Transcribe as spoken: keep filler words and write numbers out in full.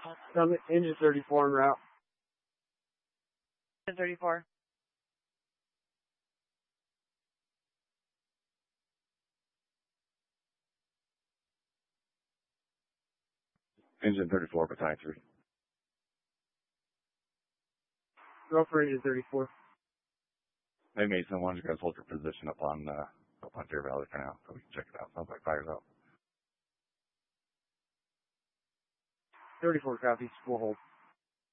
Um, engine thirty-four en route. Engine thirty-four. Engine thirty-four, battalion three. Go for engine thirty-four. Hey Mason, why don't you guys hold your position up on uh, up on Deer Valley for now, so we can check it out. Sounds like fire's out. thirty-four copies. We'll hold.